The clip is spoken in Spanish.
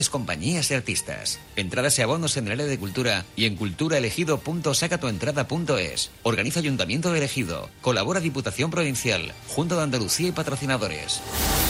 compañías y artistas. Entradas y abonos en el área de cultura y en culturaelegido.sacatuentrada.es. Organiza Ayuntamiento de Ejido. Colabora Diputación Provincial, Junta de Andalucía y patrocinadores.